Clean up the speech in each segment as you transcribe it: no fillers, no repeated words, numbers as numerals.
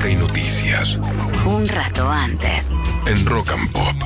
música y noticias. Un rato antes. En Rock and Pop.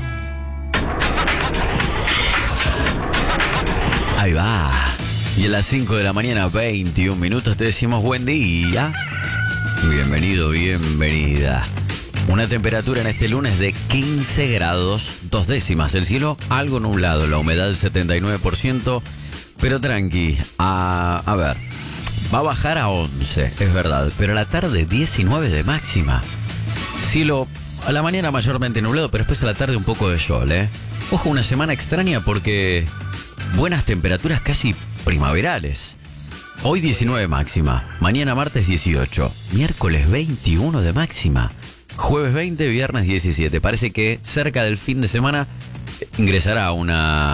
Ahí va. Y a las 5 de la mañana, 21 minutos, te decimos buen día. Bienvenido, bienvenida. Una temperatura en este lunes de 15 grados, 2 décimas. El cielo algo nublado, la humedad 79%, pero tranqui. A ver, va a bajar a 11, es verdad, pero a la tarde 19 de máxima. Cielo a la mañana mayormente nublado, pero después a la tarde un poco de sol, ¿eh? Ojo, una semana extraña porque buenas temperaturas casi primaverales. Hoy 19 máxima, mañana martes 18, miércoles 21 de máxima, jueves 20, viernes 17. Parece que cerca del fin de semana ingresará un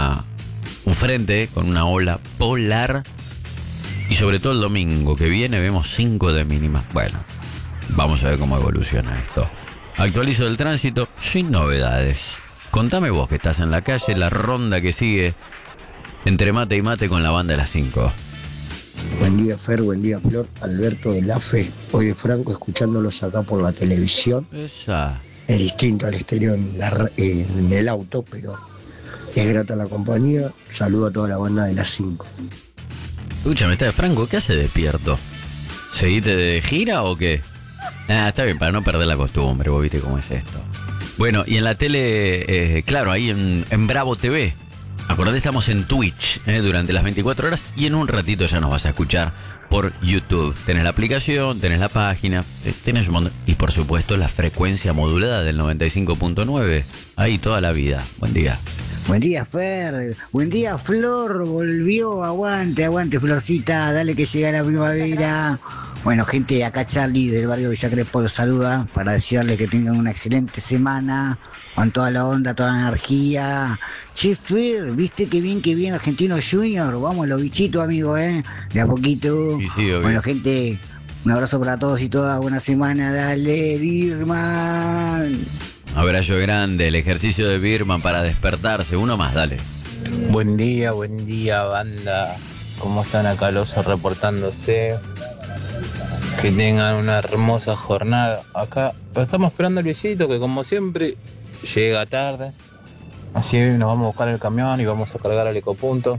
frente con una ola polar y sobre todo el domingo que viene vemos 5 de mínima. Bueno, vamos a ver cómo evoluciona esto. Actualizo el tránsito sin novedades. Contame vos que estás en la calle, la ronda que sigue entre mate y mate con la banda de las 5. Buen día, Fer, buen día, Flor. Alberto de la Fe. Oye, Franco, escuchándolos acá por la televisión. Esa. Es distinto al exterior en el auto, pero es grata la compañía. Saludo a toda la banda de las 5. Escúchame, está de Franco, ¿qué hace despierto? ¿Seguiste de gira o qué? Está bien, para no perder la costumbre, vos viste cómo es esto. Bueno, y en la tele, claro, ahí en Bravo TV. Acordate, estamos en Twitch durante las 24 horas y en un ratito ya nos vas a escuchar por YouTube. Tenés la aplicación, tenés la página, tenés un montón. Y por supuesto la frecuencia modulada del 95.9. Ahí toda la vida. Buen día. Buen día, Fer. Buen día, Flor. Volvió. Aguante, aguante, Florcita. Dale que llega la primavera. Bueno, gente, acá Charlie del barrio Villa Crespo los saluda para desearles que tengan una excelente semana, con toda la onda, toda la energía. Che, Fer, ¿viste qué bien Argentino Junior? Vamos, los bichitos, amigos, de a poquito. Sí, bueno, gente, un abrazo para todos y todas, buena semana, dale, Birman. Abrazo grande, el ejercicio de Birman para despertarse. Uno más, dale. Buen día, banda. ¿Cómo están acá los reportándose? Que tengan una hermosa jornada. Acá estamos esperando al visito que como siempre llega tarde. Así nos vamos a buscar el camión y vamos a cargar al ecopunto.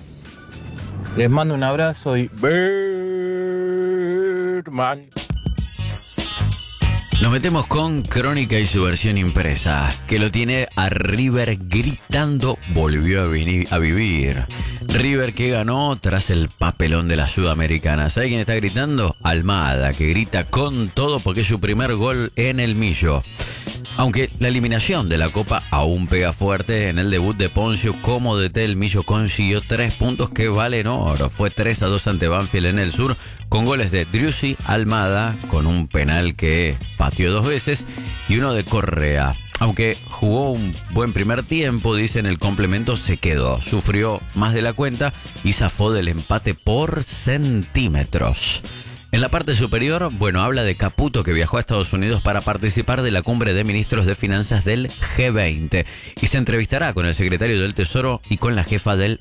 Les mando un abrazo y Birdman. Nos metemos con Crónica y su versión impresa, que lo tiene a River gritando, volvió a vivir. River que ganó tras el papelón de la Sudamericana. ¿Sabe quién está gritando? Almada, que grita con todo porque es su primer gol en el Millo. Aunque la eliminación de la Copa aún pega fuerte, en el debut de Poncio como DT el Millo consiguió 3 puntos que valen oro. Fue 3-2 ante Banfield en el sur, con goles de Driussi, Almada, con un penal que pateó 2 veces, y uno de Correa. Aunque jugó un buen primer tiempo, dicen el complemento se quedó. Sufrió más de la cuenta y zafó del empate por centímetros. En la parte superior, habla de Caputo, que viajó a Estados Unidos para participar de la cumbre de ministros de finanzas del G20 y se entrevistará con el secretario del Tesoro y con la jefa del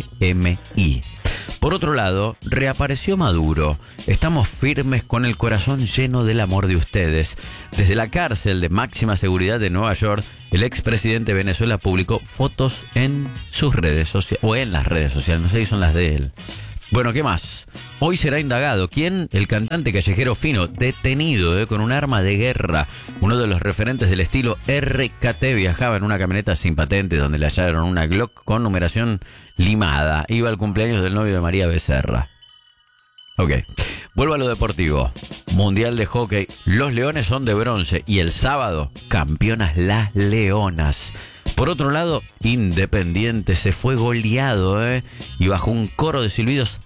FMI. Por otro lado, reapareció Maduro. Estamos firmes con el corazón lleno del amor de ustedes. Desde la cárcel de máxima seguridad de Nueva York, el expresidente de Venezuela publicó fotos en sus redes sociales, o en las redes sociales, no sé si son las de él. Bueno, ¿qué más? Hoy será indagado. ¿Quién? El cantante callejero Fino, detenido con un arma de guerra. Uno de los referentes del estilo RKT viajaba en una camioneta sin patente donde le hallaron una Glock con numeración limada. Iba al cumpleaños del novio de María Becerra. Ok, vuelvo a lo deportivo. Mundial de hockey. Los Leones son de bronce y el sábado, campeonas las Leonas. Por otro lado, Independiente se fue goleado, y bajo un coro de silbidos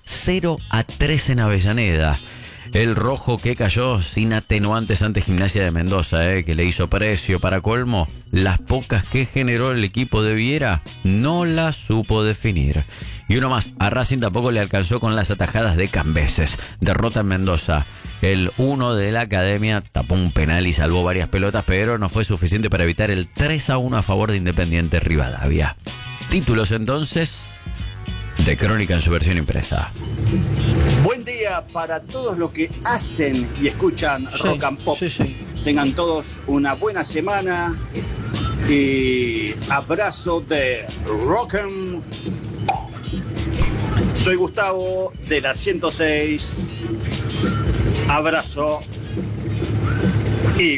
0-3 en Avellaneda. El rojo que cayó sin atenuantes ante Gimnasia de Mendoza, que le hizo precio. Para colmo, las pocas que generó el equipo de Viera no las supo definir. Y uno más, a Racing tampoco le alcanzó con las atajadas de Cambeses. Derrota en Mendoza. El 1 de la Academia tapó un penal y salvó varias pelotas, pero no fue suficiente para evitar el 3-1 a favor de Independiente Rivadavia. Títulos entonces de Crónica en su versión impresa. Buen día para todos los que hacen y escuchan Rock and Pop. Sí. Tengan todos una buena semana y abrazo de Rock and Pop. Soy Gustavo de la 106. Abrazo y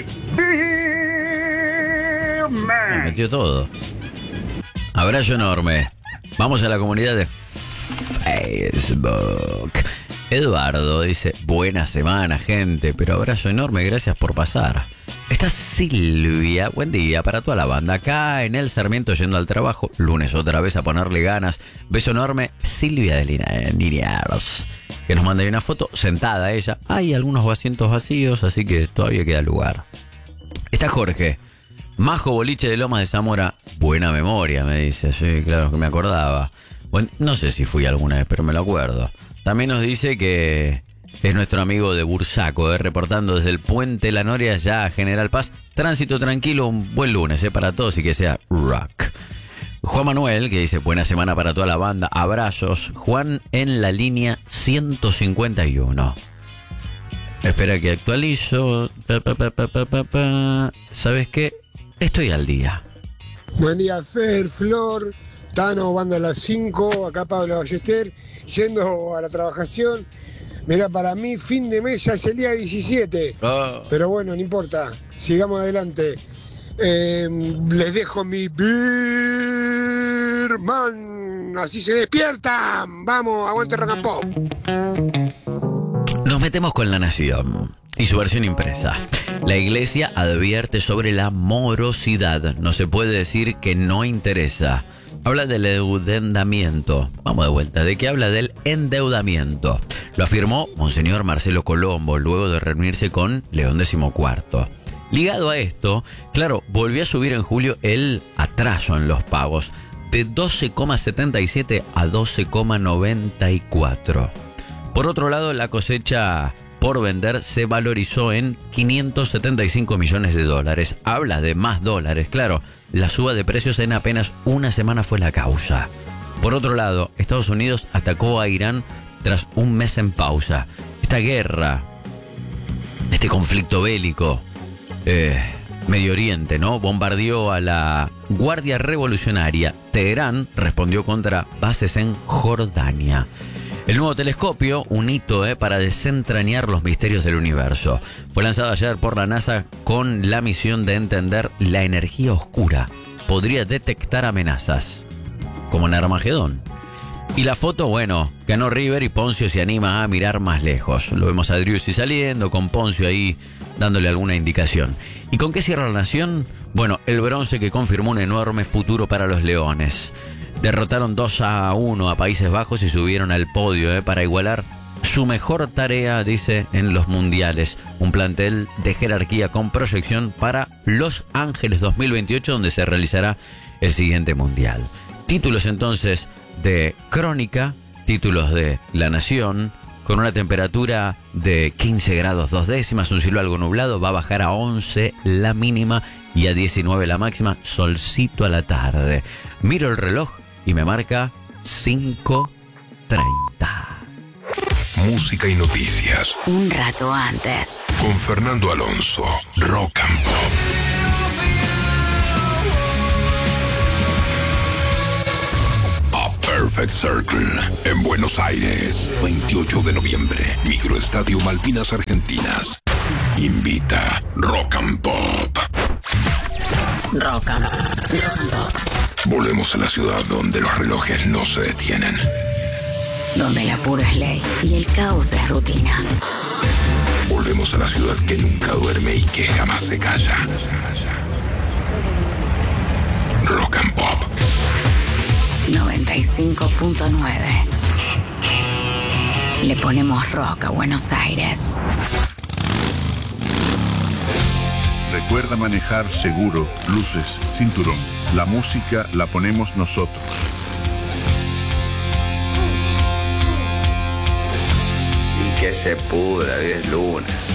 Me metió todo. Abrazo enorme. Vamos a la comunidad de Facebook. Eduardo dice, buena semana, gente, pero abrazo enorme, gracias por pasar. Está Silvia, buen día para toda la banda, acá en el Sarmiento yendo al trabajo, lunes otra vez a ponerle ganas. Beso enorme, Silvia de Liniers, que nos manda ahí una foto, sentada ella. Hay algunos asientos vacíos, así que todavía queda lugar. Está Jorge, Majo Boliche de Lomas de Zamora, buena memoria, me dice. Sí, claro que me acordaba. Bueno, no sé si fui alguna vez, pero me lo acuerdo. También nos dice que es nuestro amigo de Bursaco, reportando desde el Puente La Noria ya a General Paz. Tránsito tranquilo, un buen lunes para todos y que sea rock. Juan Manuel, que dice, buena semana para toda la banda, abrazos. Juan en la línea 151. Espera que actualizo. ¿Sabes qué? Estoy al día. Buen día, Fer, Flor, Tano, banda a las 5, acá Pablo Ballester, yendo a la trabajación. Mira, para mí fin de mes ya es el día 17, pero bueno, no importa, sigamos adelante. Les dejo mi Birman, así se despiertan. Vamos, aguante Rock and Pop. Nos metemos con La Nación y su versión impresa. La Iglesia advierte sobre la morosidad. No se puede decir que no interesa. Habla del endeudamiento. Vamos de vuelta. ¿De qué habla? Del endeudamiento. Lo afirmó Monseñor Marcelo Colombo luego de reunirse con León XIV. Ligado a esto, claro, volvió a subir en julio el atraso en los pagos de 12,77 a 12,94. Por otro lado, la cosecha por vender se valorizó en $575 millones. Habla de más dólares, claro. La suba de precios en apenas una semana fue la causa. Por otro lado, Estados Unidos atacó a Irán tras un mes en pausa. Esta guerra, este conflicto bélico, Medio Oriente, ¿no? Bombardeó a la Guardia Revolucionaria. Teherán respondió contra bases en Jordania. El nuevo telescopio, un hito para desentrañar los misterios del universo. Fue lanzado ayer por la NASA con la misión de entender la energía oscura. Podría detectar amenazas, como en Armagedón. Y la foto, bueno, ganó River y Poncio se anima a mirar más lejos. Lo vemos a Driussi saliendo, con Poncio ahí dándole alguna indicación. ¿Y con qué cierra La Nación? Bueno, el bronce que confirmó un enorme futuro para los Leones. Derrotaron 2-1 a Países Bajos y subieron al podio para igualar su mejor tarea, dice, en los mundiales. Un plantel de jerarquía con proyección para Los Ángeles 2028, donde se realizará el siguiente mundial. Títulos entonces de Crónica, títulos de La Nación, con una temperatura de 15 grados 2 décimas, un cielo algo nublado, va a bajar a 11 la mínima y a 19 la máxima, solcito a la tarde. Miro el reloj y me marca 5:30. Música y noticias. Un rato antes. Con Fernando Alonso. Rock and Pop. A Perfect Circle. En Buenos Aires. 28 de noviembre. Microestadio Malvinas Argentinas. Invita Rock and Pop. Rock and Pop. Volvemos a la ciudad donde los relojes no se detienen. Donde el apuro es ley y el caos es rutina. Volvemos a la ciudad que nunca duerme y que jamás se calla. Rock and Pop. 95.9. Le ponemos rock a Buenos Aires. Recuerda manejar seguro, luces, cinturón. La música la ponemos nosotros. Y que se pudra, hoy es lunes.